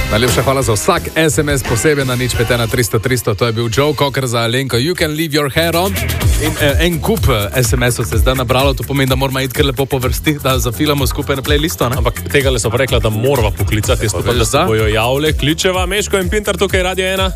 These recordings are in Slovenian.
Najlepša hvala za vsak SMS posebej na 051 300 300. To je bil Joe Cocker za Alenko. You can leave your hair on. In en kup SMS-ov se zdaj nabralo, to pomeni, da moramo iti kar lepo po vrsti, da zafilamo skupaj na playlisto. Ampak tega le so pa rekla, da morava poklicati, da se bojo javile. Kličeva Meško in Pintar, tukaj Radio 1.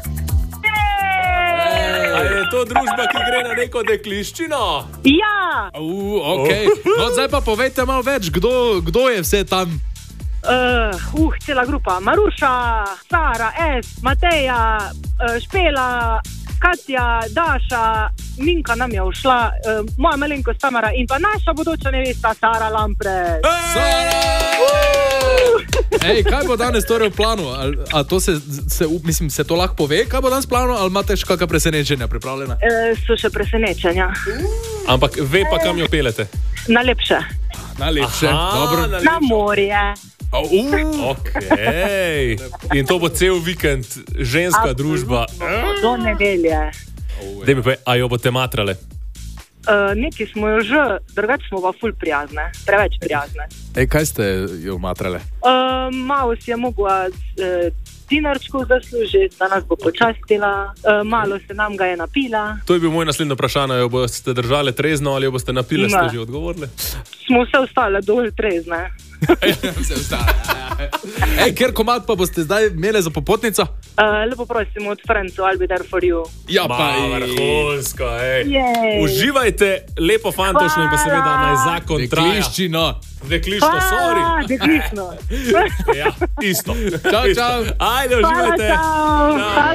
Je to družba, ki gre na neko dekliščino? Ja! Okay. No, zdaj pa povejte malo več, kdo je vse tam? Cela grupa. Maruša, Sara, Mateja, Špela, Katja, Daša, Minka nam je ušla, moja malenkost Tamara in pa naša bodoča nevesta Sara Lampre. Sara! Ej, kaj bo danes torej v planu? A to se to lahko pove, kaj bo danes v planu, ali imate še kakšna presenečenja pripravljena? So še presenečenja. Ampak ve pa, kam jo pelete? Najlepše. Najlepše, dobro. Na morje. Okay. In to bo cel vikend, ženska družba. Do nedelje. Daj mi pa, a jo boste matrale? Neki smo jo že, drugače smo pa ful prijazne, preveč prijazne. Ej, kaj ste jo matrale? Malo si je mogla dinarčku zaslužiti, da nas bo počastila, malo se nam ga je napila. To je bil moj naslednji vprašanje, jo boste držali trezno ali jo boste napile, ste že odgovorili? Smo vse ostale dovolj trezne. Ej, ker komad pa boste zdaj imeli za popotnico? Lepo prosim od Francu, I'll be there for you. Ja, pa vrhunsko, uživajte, lepo fantošno in pa seveda naj zakon traja. Dekliščino, sorry. Dekliščino. Ja, isto. Čau, čau. Ajde, uživajte. Čau.